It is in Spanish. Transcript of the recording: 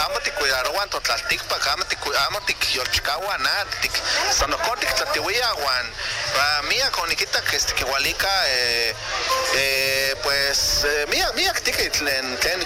amo tikuidaroa totlaltikpak, amo tikyolchikaua natik, san ohkon tiktlatiuia uan miak onikitak kiualika pues miak tiki tlen